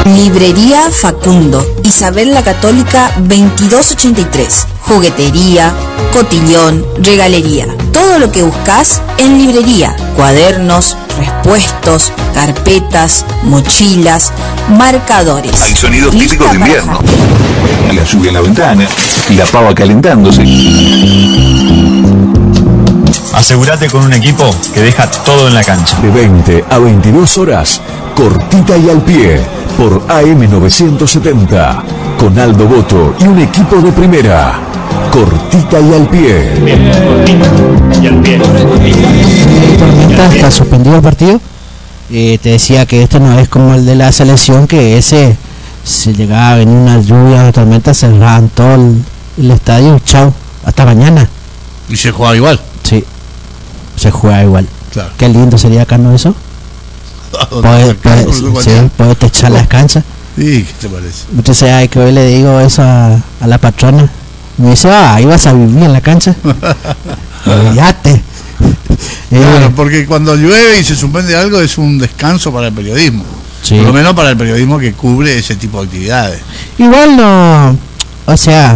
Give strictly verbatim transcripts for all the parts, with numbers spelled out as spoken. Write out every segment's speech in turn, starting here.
Librería Facundo, Isabel la Católica veintidós ochenta y tres. Juguetería, cotillón, regalería. Todo lo que buscas en librería. Cuadernos, respuestos, carpetas, mochilas, marcadores. Hay sonidos típicos de invierno. La lluvia en la ventana, la pava calentándose. Asegúrate con un equipo que deja todo en la cancha. De veinte a veintidós horas, cortita y al pie, por A M novecientos setenta, con Aldo Boto y un equipo de primera. Cortita y al pie. Bien, cortita y al pie. Tormenta está suspendido el partido. Eh, te decía que esto no es como el de la selección, que ese se llegaba a venir una lluvia o tormenta, cerraban todo el, el estadio, chao, hasta mañana. Y se juega igual. Sí, se juega igual. Claro. Qué lindo sería acá, ¿no? Eso. Puedes sí, puede techar las canchas. Sí, ¿qué te parece? Entonces, ay, que hoy le digo eso a, a la patrona. Me dice, ah, ahí vas a vivir en la cancha. Olvídate. Claro, eh, porque cuando llueve y se suspende algo es un descanso para el periodismo. Sí. Por lo menos para el periodismo que cubre ese tipo de actividades. Igual no, o sea,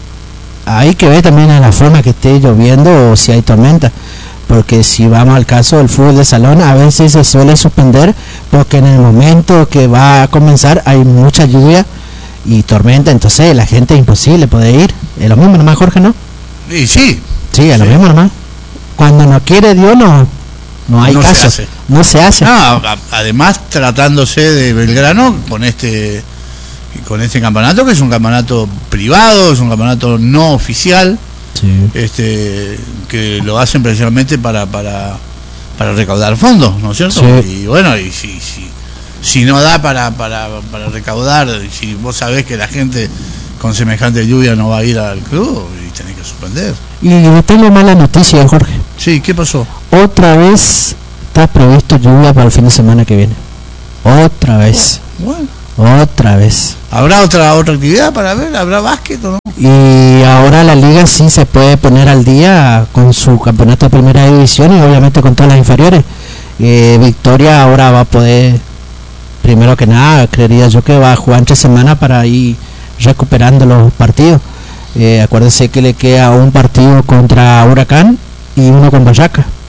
hay que ver también a la forma que esté lloviendo o si hay tormenta. Porque si vamos al caso del fútbol de salón, a veces se suele suspender porque en el momento que va a comenzar hay mucha lluvia y tormenta, entonces la gente es imposible poder ir. Es lo mismo nomás, Jorge, ¿no? Y sí. Sí, es lo Sí. mismo nomás. Cuando no quiere Dios, no, no hay No se caso. hace. No se hace. No, a- además tratándose de Belgrano con este con este campeonato, que es un campeonato privado, es un campeonato no oficial, Sí. este que lo hacen precisamente para para para recaudar fondos, ¿no es cierto? Sí. Y bueno, y si si si no da para para para recaudar, si vos sabés que la gente con semejante lluvia no va a ir al club, y tenés que suspender. Y tengo mala noticia, Jorge. Sí, ¿qué pasó? Otra vez está previsto lluvia para el fin de semana que viene. Otra vez. Bueno, Otra vez. ¿habrá otra otra actividad para ver? ¿Habrá básquet o no? Y ahora la liga sí se puede poner al día con su campeonato de primera división y obviamente con todas las inferiores. Eh, Victoria ahora va a poder, primero que nada, creería yo que va a jugar entre semana para ir recuperando los partidos. Eh, acuérdense que le queda un partido contra Huracán y uno con Boyacá.